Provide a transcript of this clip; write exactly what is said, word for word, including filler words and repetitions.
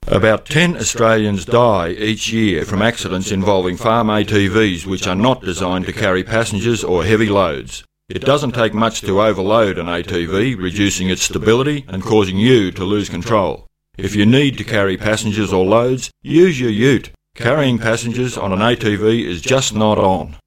About ten Australians die each year from accidents involving farm A T Vs which are not designed to carry passengers or heavy loads. It doesn't take much to overload an A T V, reducing its stability and causing you to lose control. If you need to carry passengers or loads, use your ute. Carrying passengers on an A T V is just not on.